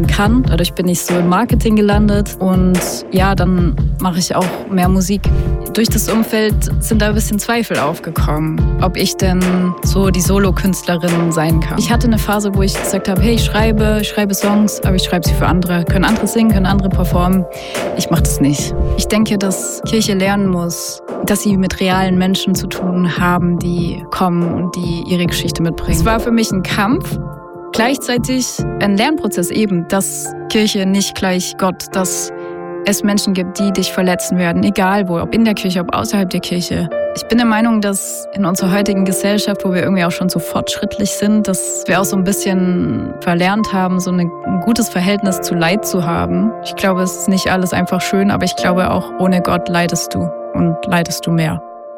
schreiben kann. Dadurch bin ich so im Marketing gelandet und ja, dann mache ich auch mehr Musik. Durch das Umfeld sind da ein bisschen Zweifel aufgekommen, ob ich denn so die Solo-Künstlerin sein kann. Ich hatte eine Phase, wo ich gesagt habe, hey, ich schreibe Songs, aber ich schreibe sie für andere. Können andere singen, können andere performen. Ich mache das nicht. Ich denke, dass Kirche lernen muss, dass sie mit realen Menschen zu tun haben, die kommen und die ihre Geschichte mitbringen. Es war für mich ein Kampf, gleichzeitig ein Lernprozess eben, dass Kirche nicht gleich Gott, dass es Menschen gibt, die dich verletzen werden, egal wo, ob in der Kirche, ob außerhalb der Kirche. Ich bin der Meinung, dass in unserer heutigen Gesellschaft, wo wir irgendwie auch schon so fortschrittlich sind, dass wir auch so ein bisschen verlernt haben, so ein gutes Verhältnis zu Leid zu haben. Ich glaube, es ist nicht alles einfach schön, aber ich glaube auch, ohne Gott leidest du und leidest du mehr.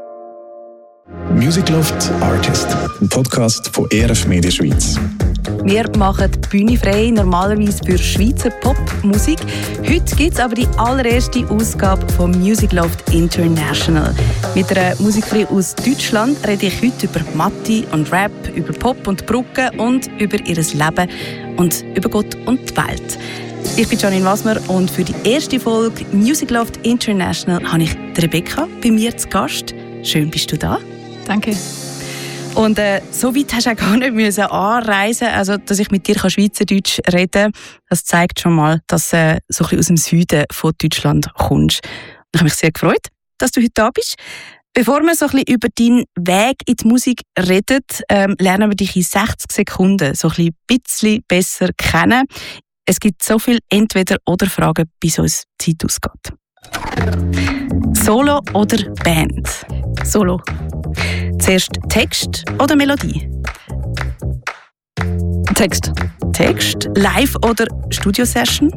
Music Loft Artist, ein Podcast von ERF Media Schweiz. Wir machen die Bühne frei, normalerweise für Schweizer Popmusik. Heute gibt es aber die allererste Ausgabe von Music Loft International. Mit einer Musikfrei aus Deutschland rede ich heute über Matti und Rap, über Pop und Brücke und über ihr Leben und über Gott und die Welt. Ich bin Janine Wasmer und für die erste Folge Music Loft International habe ich Rebecca bei mir zu Gast. Schön, bist du da. Danke. Und so weit hast du auch gar nicht müssen anreisen, also dass ich mit dir Schweizerdeutsch reden kann. Das zeigt schon mal, dass du so ein bisschen aus dem Süden von Deutschland kommst. Ich habe mich sehr gefreut, dass du heute da bist. Bevor wir so ein bisschen über deinen Weg in die Musik reden, lernen wir dich in 60 Sekunden so ein bisschen besser kennen. Es gibt so viele Entweder-oder-Fragen, bis uns die Zeit ausgeht. Solo oder Band? Solo. Zuerst Text oder Melodie? Text. Text. Live oder Studio-Session?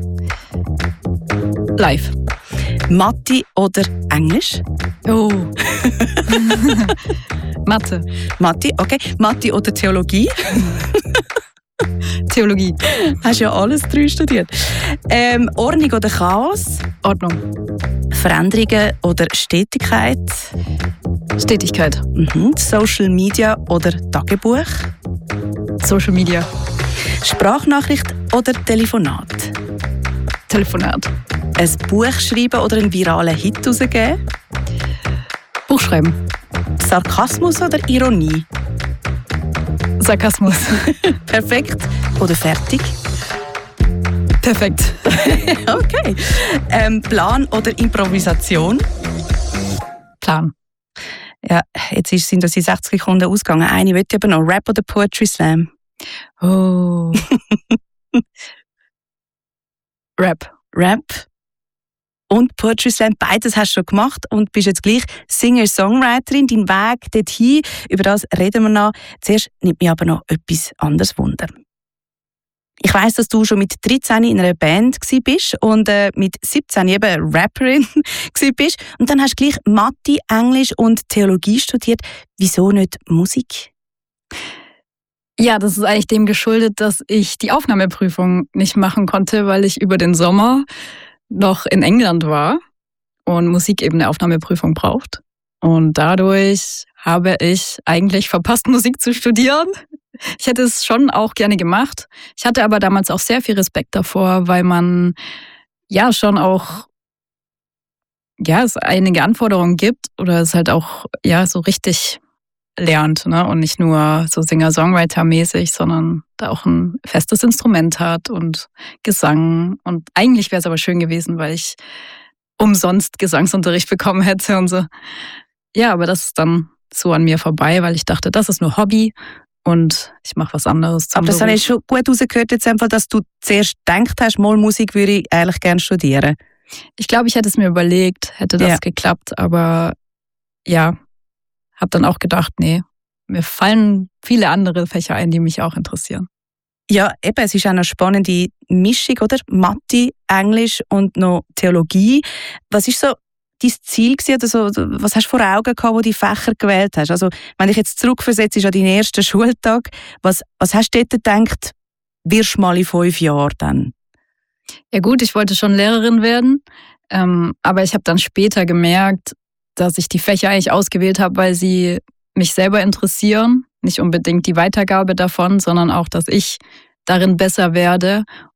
Live. Mathe oder Englisch? Oh. Mathe. Mathe, okay. Mathe oder Theologie? Theologie. Hast ja alles 3 studiert. Ordnung oder Chaos? Ordnung. Veränderungen oder Stetigkeit? Stetigkeit. Social Media oder Tagebuch? Social Media. Sprachnachricht oder Telefonat? Telefonat. Ein Buch schreiben oder einen viralen Hit rausgeben? Buch schreiben. Sarkasmus oder Ironie? Sarkasmus. Perfekt oder fertig? Perfekt. Okay. Plan oder Improvisation? Plan. Ja, jetzt sind das in 60 Sekunden ausgegangen. Eine will aber noch. Rap oder Poetry Slam? Oh. Rap. Rap und Poetry Slam, beides hast du schon gemacht und bist jetzt gleich Singer-Songwriterin. Dein Weg dorthin, über das reden wir noch. Zuerst nimmt mich aber noch etwas anderes Wunder. Ich weiss, dass du schon mit 13 in einer Band warst und mit 17 eben Rapperin warst. Und dann hast du gleich Mathe, Englisch und Theologie studiert. Wieso nicht Musik? Ja, das ist eigentlich dem geschuldet, dass ich die Aufnahmeprüfung nicht machen konnte, weil ich über den Sommer noch in England war und Musik eben eine Aufnahmeprüfung braucht. Und dadurch habe ich eigentlich verpasst, Musik zu studieren. Ich hätte es schon auch gerne gemacht. Ich hatte aber damals auch sehr viel Respekt davor, weil man ja schon auch es einige Anforderungen gibt oder es halt auch so richtig lernt, ne? Und nicht nur so Singer-Songwriter-mäßig, sondern da auch ein festes Instrument hat und Gesang. Und eigentlich wäre es aber schön gewesen, weil ich umsonst Gesangsunterricht bekommen hätte und so. Ja, aber das ist dann so an mir vorbei, weil ich dachte, das ist nur Hobby und ich mache was anderes. Aber das habe ich schon gut rausgehört, jetzt einfach, dass du zuerst gedacht hast, mal Musik würde ich eigentlich gerne studieren. Ich glaube, ich hätte es mir überlegt, hätte das geklappt, aber ja, habe dann auch gedacht, nee, mir fallen viele andere Fächer ein, die mich auch interessieren. Ja, eben, es ist auch eine spannende Mischung, oder? Mathe, Englisch und noch Theologie. Was ist so dein Ziel gewesen, oder so, was hast du vor Augen gehabt, wo du die Fächer gewählt hast? Also, wenn ich jetzt zurückversetze an deinen ersten Schultag, was hast du dort gedacht, wirst du mal in 5 Jahren dann? Ja gut, ich wollte schon Lehrerin werden, aber ich habe dann später gemerkt, dass ich die Fächer eigentlich ausgewählt habe, weil sie mich selber interessieren. Nicht unbedingt die Weitergabe davon, sondern auch, dass ich darin besser werde.